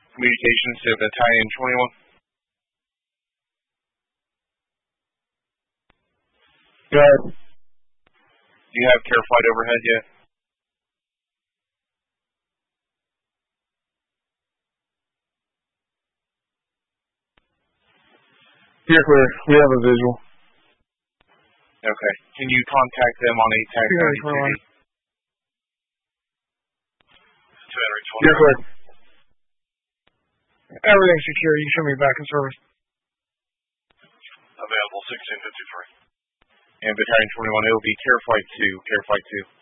communications to Battalion 21. Good. Do you have care flight overhead yet? You're clear. We have a visual. Okay. Can you contact them on ATAC 92? You're clear. Everything's secure. You can show me back in service. Available 1653. And Battalion 21, it'll be Care Flight 2. Care Flight 2.